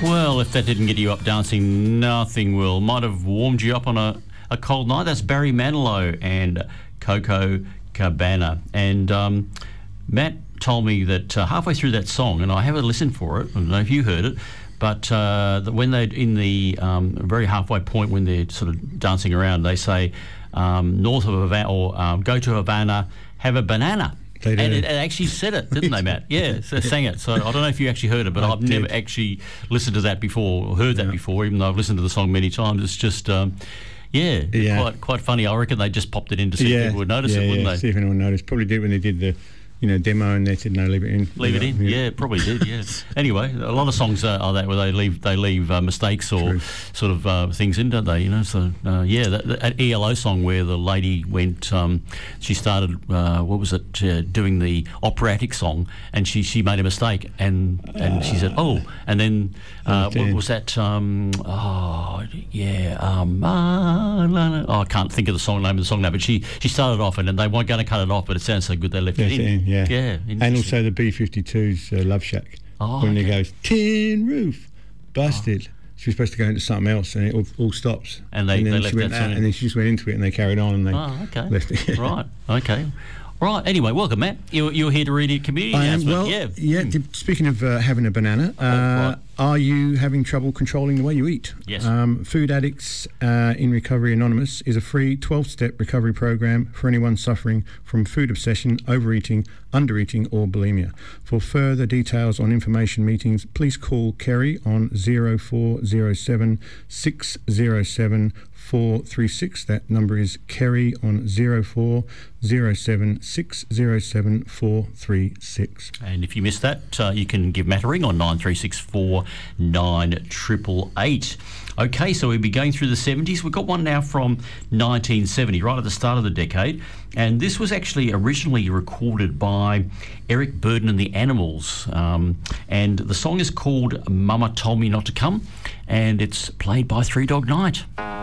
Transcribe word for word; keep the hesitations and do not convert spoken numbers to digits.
Well, if that didn't get you up dancing, nothing will. Might have warmed you up on a, a cold night. That's Barry Manilow and Coco Cabana. And um, Matt told me that uh, halfway through that song, and I haven't listened for it, I don't know if you heard it, but uh, that when they're in the um, very halfway point when they're sort of dancing around, they say, um, north of Havana, or um, go to Havana, have a banana. They and do. it, it actually said it, didn't they, Matt? Yeah, so they sang it. So I don't know if you actually heard it, but I I've did. never actually listened to that before or heard that Yeah. before, even though I've listened to the song many times. It's just, um, yeah, Yeah. quite quite funny. I reckon they just popped it in to see if people would notice yeah, it, wouldn't yeah, they? see if anyone noticed. Probably did when they did the, you know, demo, and they said no, leave it in. Leave it in, yeah, probably did, yeah. Anyway, a lot of songs are, are that where they leave they leave uh, mistakes or True. sort of uh, things in, don't they? You know, so uh, yeah, that, that E L O song where the lady went, um, she started, uh, what was it, uh, doing the operatic song, and she, she made a mistake, and and she said, oh, and then uh, what was that? Um, oh, yeah, um, uh, la, la, oh, I can't think of the song name of the song now, but she she started off, and then they weren't going to cut it off, but it sounds so good they left Left it in. it in, yeah. Yeah, And interesting. also the B fifty-two's uh, Love Shack. Oh, when okay. it goes, tin roof, busted. She was supposed to go into something else, and it all, all stops. And they- then they she left went that out, song in. and then she just went into it, and they carried on, and they Oh, okay. left it. Right, okay. Right, anyway, welcome, Matt. You're, you're here to read a community I am, announcement. well, yeah. yeah. Mm. d- Speaking of uh, having a banana, uh, right. are you having trouble controlling the way you eat? Yes. Um, Food Addicts uh, in Recovery Anonymous is a free twelve-step recovery program for anyone suffering from food obsession, overeating, undereating, or bulimia. For further details on information meetings, please call Kerry on zero four zero seven six zero seven four three six. That number is Kerry on zero four zero seven six zero seven four three six. And if you missed that, uh, you can give Matt a ring on nine three six four nine eight eight eight. Okay, so we'll be going through the seventies. We've got one now from nineteen seventy, right at the start of the decade. And this was actually originally recorded by Eric Burden and the Animals. Um, and the song is called Mama Told Me Not to Come, and it's played by Three Dog Night.